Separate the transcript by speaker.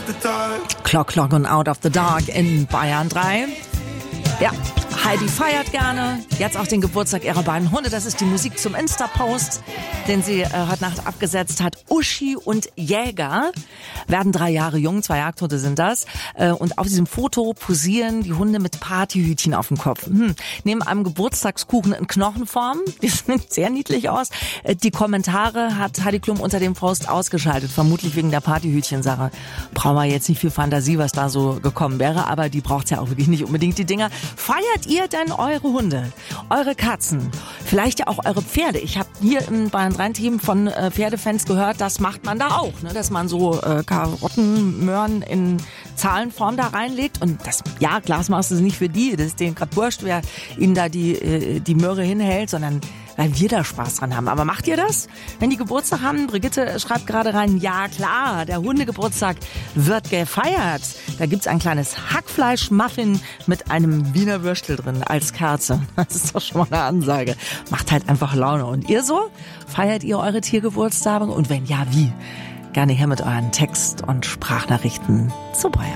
Speaker 1: Clock, Clock und Out of the Dark in Bayern 3. Ja, Heidi feiert gerne. Jetzt auch den Geburtstag ihrer beiden Hunde. Das ist die Musik zum Insta-Post, den sie heute Nacht abgesetzt hat. Uschi und Jäger werden 3 Jahre jung, 2 Jagdhunde sind das. Und auf diesem Foto posieren die Hunde mit Partyhütchen auf dem Kopf. Neben einem Geburtstagskuchen in Knochenform. Die sehen sehr niedlich aus. Die Kommentare hat Heidi Klum unter dem Post ausgeschaltet. Vermutlich wegen der Partyhütchen-Sache. Brauchen wir jetzt nicht viel Fantasie, was da so gekommen wäre. Aber die braucht's ja auch wirklich nicht unbedingt, die Dinger. Feiert ihr denn eure Hunde, eure Katzen, vielleicht ja auch eure Pferde? Ich habe hier im Bayern 3-Team von Pferdefans gehört, das macht man da auch, ne? Dass man so Karotten, Möhren in Zahlenform da reinlegt. Und das, ja, klar, machst du es nicht für die, das ist denen gerade wurscht, wer ihnen da die Möhre hinhält, sondern weil wir da Spaß dran haben. Aber macht ihr das, wenn die Geburtstag haben? Brigitte schreibt gerade rein, ja klar, der Hundegeburtstag wird gefeiert. Da gibt's ein kleines Hackfleisch-Muffin mit einem Wiener Würstel drin als Kerze. Das ist doch schon mal eine Ansage. Macht halt einfach Laune. Und ihr so? Feiert ihr eure Tiergeburtstage? Und wenn ja, wie? Gerne her mit euren Text- und Sprachnachrichten zu Bayern.